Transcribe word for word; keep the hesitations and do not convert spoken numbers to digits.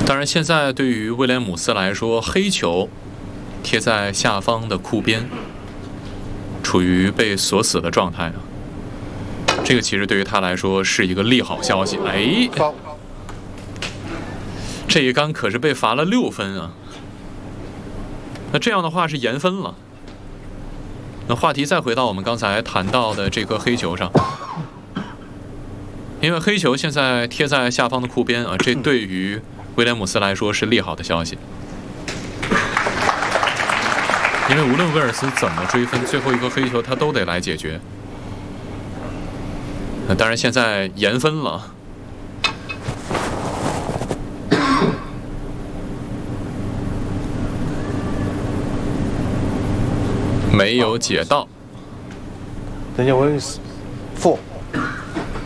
当然，现在对于威廉姆斯来说，黑球贴在下方的库边，处于被锁死的状态啊。这个其实对于他来说是一个利好消息。哎，这一杆可是被罚了六分啊！那这样的话是延分了。那话题再回到我们刚才谈到的这颗黑球上，因为黑球现在贴在下方的库边啊，这对于威廉姆斯来说是利好的消息。因为无论威尔斯怎么追分，最后一颗黑球他都得来解决。那当然，现在延分了。没有解到。 等一下，我 four。